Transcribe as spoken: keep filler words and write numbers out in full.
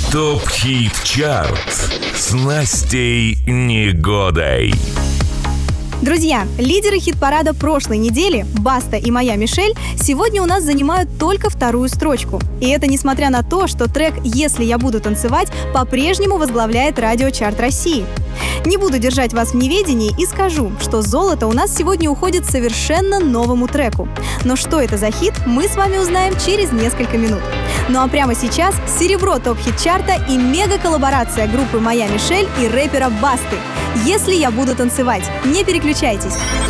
ТОП-хит чарт с Настей Негодой. Друзья, лидеры хит-парада прошлой недели, Баста и Моя Мишель, сегодня у нас занимают только вторую строчку. И это несмотря на то, что трек «Если я буду танцевать» по-прежнему возглавляет радиочарт России. Не буду держать вас в неведении и скажу, что золото у нас сегодня уходит совершенно новому треку. Но что это за хит, мы с вами узнаем через несколько минут. Ну а прямо сейчас серебро топ-хит-чарта и мега-коллаборация группы «Моя Мишель» и рэпера Басты. «Если я буду танцевать». Не переключайтесь.